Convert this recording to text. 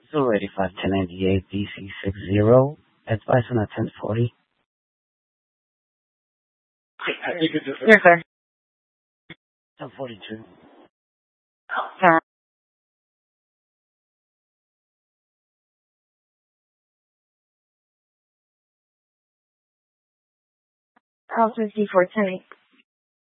Zulu 85 1098 DC 60. Advice on that 1040. Yes, sir. 1042. Sir. House 54 10.